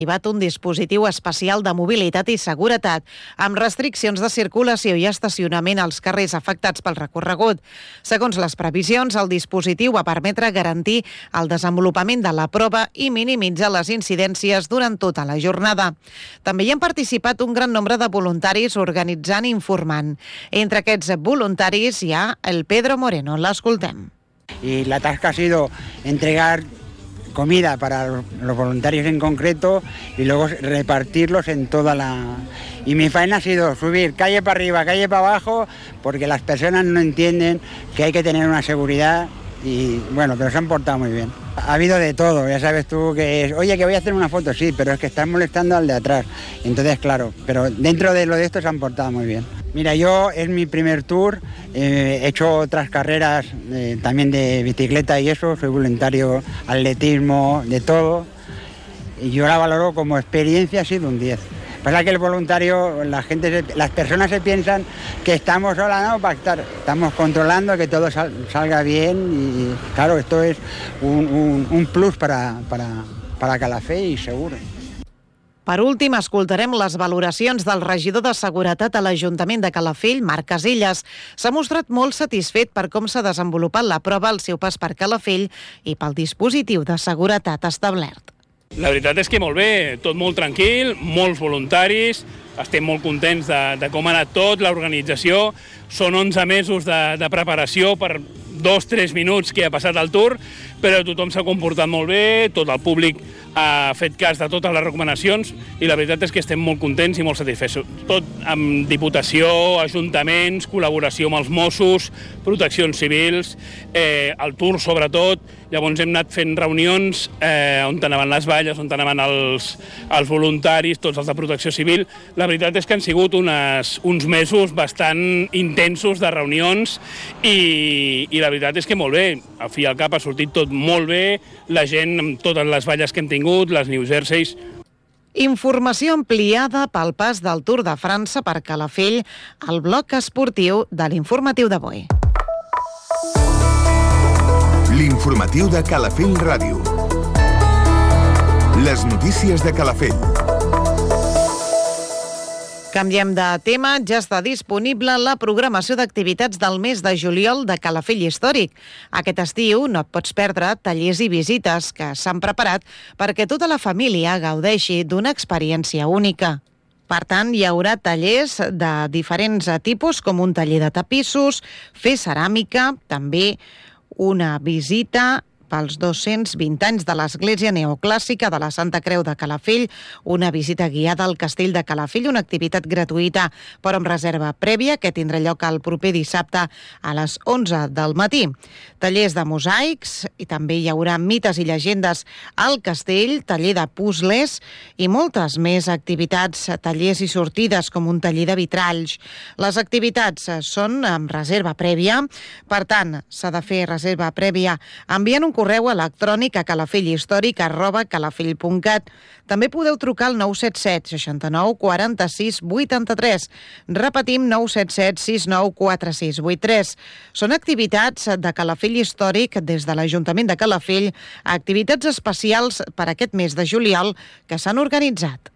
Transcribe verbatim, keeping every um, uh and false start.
activat un dispositiu especial de mobilitat i seguretat amb restriccions de circulació i estacionament als carrers afectats pel recorregut. Segons les previsions, el dispositiu va permetre garantir el desenvolupament de la prova i minimitzar les incidències durant tota la jornada. També hi han participat un gran nombre de voluntaris organitzant i informant. Entre aquests voluntaris hi ha el Pedro Moreno. L'escoltem. Y la tasca ha sido entregar comida para los voluntarios en concreto y luego repartirlos en toda la... Y mi faena ha sido subir calle para arriba, calle para abajo, porque las personas no entienden que hay que tener una seguridad y bueno, pero se han portado muy bien. Ha habido de todo, ya sabes tú que es, oye, que voy a hacer una foto, sí, pero es que estás molestando al de atrás. Entonces, claro, pero dentro de lo de esto se han portado muy bien. Mira, yo es mi primer tour, eh, he hecho otras carreras eh, también de bicicleta y eso, soy voluntario, atletismo, de todo, y yo la valoro como experiencia, ha sido un diez. Pasa que el voluntario, la gente, las personas se piensan que estamos sola, no, para estar, estamos controlando que todo sal, salga bien y claro, esto es un, un, un plus para, para, para Calafell, seguro. Per últim, escoltarem les valoracions del regidor de Seguretat a l'Ajuntament de Calafell, Marc Casillas. S'ha mostrat molt satisfet per com s'ha desenvolupat la prova al seu pas per Calafell i pel dispositiu de seguretat establert. La veritat és que molt bé, tot molt tranquil, molts voluntaris, estem molt contents de, de com ha anat tot, l'organització. Són onze mesos de, de preparació per dos o tres minuts que ha passat el tour, però tothom s'ha comportat molt bé, tot el públic ha fet cas de totes les recomanacions i la veritat és que estem molt contents i molt satisfets. Tot amb Diputació, ajuntaments, col·laboració amb els Mossos, proteccions civils, eh, el tour sobretot. Llavors hem anat fent reunions eh, on anaven les valles, on anaven els, els voluntaris, tots els de protecció civil. La veritat és que han sigut unes, uns mesos bastant intensos de reunions i, i la veritat és que molt bé. Al fi i al cap ha sortit tot molt bé, la gent amb totes les valles que hem tingut, les New Jerseys. Informació ampliada pel pas del Tour de França per Calafell al bloc esportiu de l'informatiu d'avui. L'informatiu de Calafell Ràdio. Les notícies de Calafell. Canviem de tema, ja està disponible la programació d'activitats del mes de juliol de Calafell Històric. Aquest estiu no et pots perdre tallers i visites que s'han preparat perquè tota la família gaudeixi d'una experiència única. Per tant, hi haurà tallers de diferents tipus, com un taller de tapissos, fer ceràmica, també una visita pels dos-cents vint anys de l'Església Neoclàssica de la Santa Creu de Calafell, una visita guiada al Castell de Calafell, una activitat gratuïta però amb reserva prèvia que tindrà lloc el proper dissabte a les onze del matí. Tallers de mosaics i també hi haurà mites i llegendes al castell, taller de puzzles i moltes més activitats, tallers i sortides com un taller de vitralls. Les activitats són amb reserva prèvia, per tant, s'ha de fer reserva prèvia enviant un correu electrònic a calafellhistòric arroba calafell punt cat. També podeu trucar al nou set set seixanta-nou quaranta-sis vuitanta-tres. Repetim, nou set set sis nou quatre sis vuit tres. Són activitats de Calafell Històric des de l'Ajuntament de Calafell, activitats especials per aquest mes de juliol que s'han organitzat.